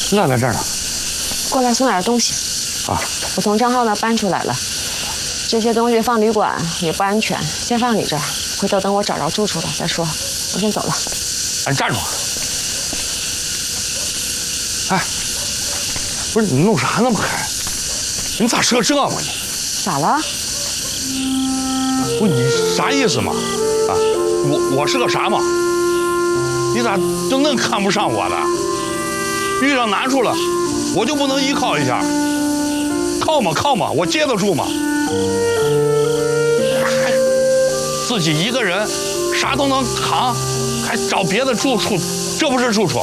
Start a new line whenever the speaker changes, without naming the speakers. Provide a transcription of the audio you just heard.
俺在这儿呢。
过来送点东西。
啊，
我从张浩那搬出来了，这些东西放旅馆也不安全，先放你这儿，回头等我找着住处了再说。我先走了。
哎，站住！哎，不是你弄啥那么嗨？你咋是个这个你？
咋了？
不，你啥意思嘛？啊，我是个啥嘛？你咋就恁看不上我的？遇上难处了，我就不能依靠一下？靠嘛，我接得住吗？还自己一个人啥都能扛，还找别的住处，这不是住处？